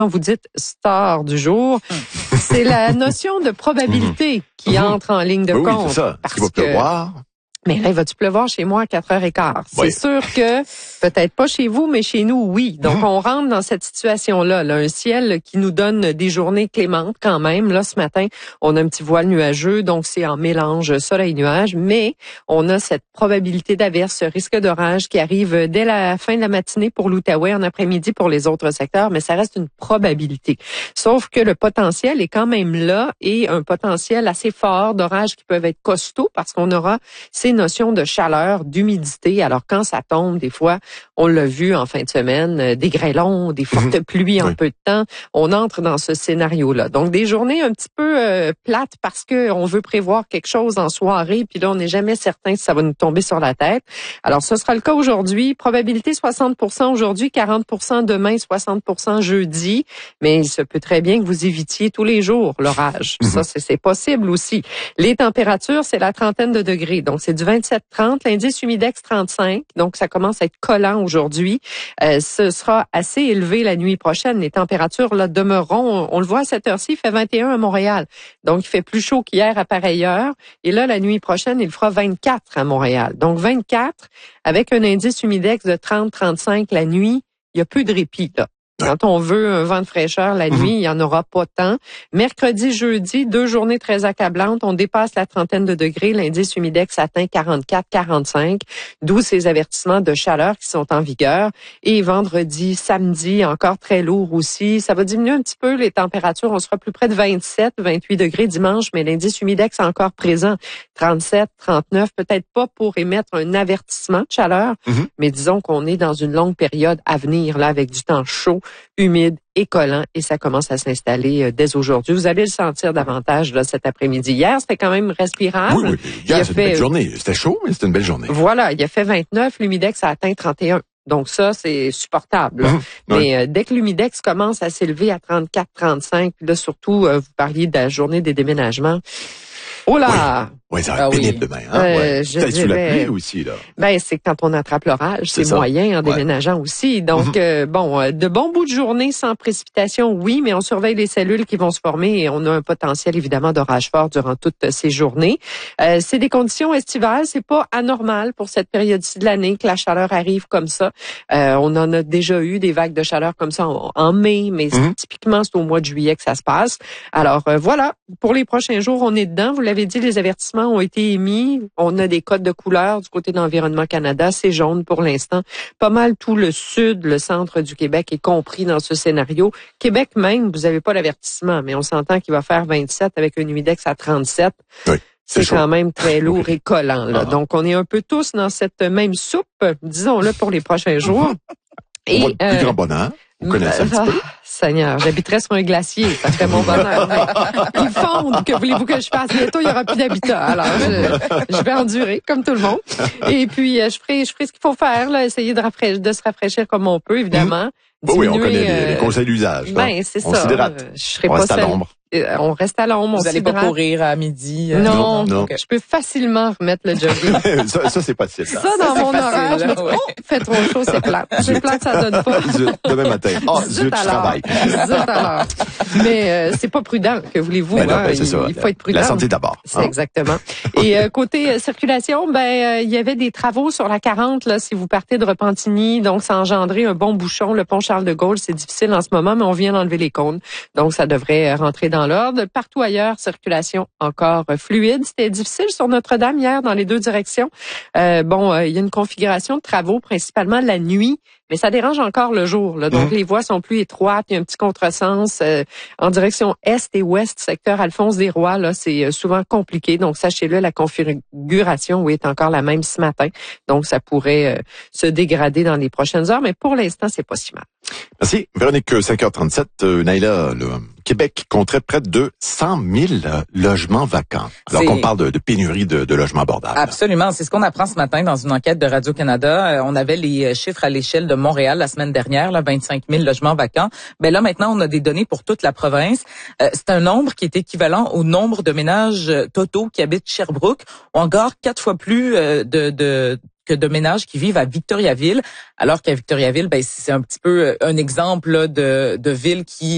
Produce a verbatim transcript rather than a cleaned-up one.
vous dites star du jour, c'est la notion de probabilité qui mmh. entre en ligne de oui, compte. Oui, c'est ça. Parce qu'il va que, pleuvoir. Mais là, il va-tu pleuvoir chez moi à quatre heures quinze? Oui. C'est sûr que, peut-être pas chez vous, mais chez nous, oui. Donc, mmh. on rentre dans cette situation-là. Là, un ciel qui nous donne des journées clémentes quand même. Là, ce matin, on a un petit voile nuageux, donc c'est en mélange soleil-nuage. Mais on a cette probabilité d'averse, ce risque d'orage qui arrive dès la fin de la matinée pour l'Outaouais, en après-midi pour les autres secteurs. Mais ça reste une probabilité. Sauf que le potentiel est quand même là et un potentiel assez fort d'orages qui peuvent être costauds parce qu'on aura ces notions de chaleur, d'humidité. Alors, quand ça tombe, des fois, on l'a vu en fin de semaine, des grêlons, des fortes mmh. pluies en oui. peu de temps. On entre dans ce scénario-là. Donc, des journées un petit peu euh, plates parce que on veut prévoir quelque chose en soirée, puis là, on n'est jamais certain si ça va nous tomber sur la tête. Alors, ce sera le cas aujourd'hui. Probabilité soixante pour cent aujourd'hui, quarante pour cent demain, soixante pour cent jeudi. Mais il se peut très bien que vous évitiez tous les jours l'orage. Mmh. Ça, c'est, c'est possible aussi. Les températures, c'est la trentaine de degrés. Donc, c'est du vingt-sept trente, l'indice humidex trente-cinq, donc ça commence à être collant aujourd'hui. Euh, ce sera assez élevé la nuit prochaine. Les températures là demeureront, on, on le voit à cette heure-ci, il fait vingt et un à Montréal. Donc, il fait plus chaud qu'hier à pareille heure. Et là, la nuit prochaine, il fera vingt-quatre à Montréal. Donc, vingt-quatre avec un indice humidex de trente trente-cinq la nuit, il y a peu de répit là. Quand on veut un vent de fraîcheur la nuit, il n'y en aura pas tant. Mercredi, jeudi, deux journées très accablantes. On dépasse la trentaine de degrés. L'indice humidex atteint quarante-quatre quarante-cinq, d'où ces avertissements de chaleur qui sont en vigueur. Et vendredi, samedi, encore très lourd aussi. Ça va diminuer un petit peu les températures. On sera plus près de vingt-sept vingt-huit degrés dimanche, mais l'indice humidex est encore présent. trente-sept trente-neuf, peut-être pas pour émettre un avertissement de chaleur, mm-hmm. mais disons qu'on est dans une longue période à venir, là, avec du temps chaud, humide et collant, et ça commence à s'installer dès aujourd'hui. Vous allez le sentir davantage là cet après-midi. Hier, c'était quand même respirable. Oui, oui. Hier, c'était une belle journée. C'était chaud, mais c'était une belle journée. Voilà, il a fait vingt-neuf, l'humidex a atteint trente et un. Donc ça, c'est supportable. Mmh, mais oui. euh, dès que l'humidex commence à s'élever à trente-quatre trente-cinq, là surtout, euh, vous parliez de la journée des déménagements. Oh là! Oui. Oui, ça va être ah, pénible oui. demain. Hein? Euh, ouais. je Peut-être dirais, sous la pluie aussi. Là. Ben, c'est quand on attrape l'orage, c'est, c'est moyen en ouais. déménageant aussi. Donc, mm-hmm. euh, bon, de bons bouts de journée sans précipitation, oui, mais on surveille les cellules qui vont se former et on a un potentiel, évidemment, d'orage fort durant toutes ces journées. Euh, c'est des conditions estivales, c'est pas anormal pour cette période-ci de l'année que la chaleur arrive comme ça. Euh, on en a déjà eu des vagues de chaleur comme ça en, en mai, mais mm-hmm. typiquement, c'est au mois de juillet que ça se passe. Alors, euh, voilà, pour les prochains jours, on est dedans. Vous l'avez dit, les avertissements ont été émis. On a des codes de couleur du côté d'Environnement Canada. C'est jaune pour l'instant. Pas mal tout le sud, le centre du Québec est compris dans ce scénario. Québec même, vous n'avez pas l'avertissement, mais on s'entend qu'il va faire vingt-sept avec un humidex à trente-sept. Oui. C'est, c'est quand même très lourd et collant. Là. Ah. Donc, on est un peu tous dans cette même soupe, disons-le, pour les prochains jours. Et, on voit le plus euh, grand bonheur. Vous connaissez un petit peu? Seigneur, j'habiterais sur un glacier, ça serait mon bonheur. Ils fondent, que voulez-vous que je fasse? Bientôt, il n'y aura plus d'habitat. Alors, je, je vais endurer, comme tout le monde. Et puis, je ferai, je ferai ce qu'il faut faire, là, essayer de, rafraîchir, de se rafraîchir comme on peut, évidemment. Mmh. Oui, on connaît les, les conseils d'usage. Ben, hein? C'est on ça. S'hydrate. Je serai on pas reste seule. à l'ombre. On reste à l'ombre. Vous n'allez pas courir à midi. Euh, non, non, je peux facilement remettre le jogging. ça, ça, c'est facile. Ça, dans ça, mon horaire, je me dis, oh, fait trop chaud, c'est plate. C'est plate, ça donne pas. Zut, demain matin. Oh, zut, je travaille. Zut alors. Mais euh, c'est pas prudent, que voulez-vous. Ben non, hein? ben, c'est il, ça. il faut être prudent. La santé d'abord. C'est hein? exactement. Et euh, côté euh, circulation, ben euh, il y avait des travaux sur la quarante, là, si vous partez de Repentigny. Donc, ça a engendré un bon bouchon. Le pont Charles-de-Gaulle, c'est difficile en ce moment, mais on vient d'enlever les cônes. Donc, ça devrait rentrer dans l'ordre. Partout ailleurs, circulation encore fluide. C'était difficile sur Notre-Dame hier dans les deux directions. Euh, bon, euh, il y a une configuration de travaux, principalement la nuit, mais ça dérange encore le jour. Là. Donc, mmh. les voies sont plus étroites. Il y a un petit contresens euh, en direction est et ouest, secteur Alphonse-des-Rois. Là, c'est souvent compliqué. Donc, sachez-le, la configuration oui, est encore la même ce matin. Donc, ça pourrait euh, se dégrader dans les prochaines heures, mais pour l'instant, c'est pas si mal. Merci. Véronique, cinq heures trente-sept. Euh, Naïla, le Québec compterait près de cent mille logements vacants. Alors c'est... qu'on parle de, de pénurie de, de logements abordables. Absolument. C'est ce qu'on apprend ce matin dans une enquête de Radio-Canada. Euh, on avait les chiffres à l'échelle de Montréal la semaine dernière, là, vingt-cinq mille logements vacants. Ben là, maintenant, on a des données pour toute la province. Euh, c'est un nombre qui est équivalent au nombre de ménages totaux qui habitent Sherbrooke, ou encore quatre fois plus euh, de... de que de ménages qui vivent à Victoriaville, alors qu'à Victoriaville, ben c'est un petit peu un exemple là, de, de ville qui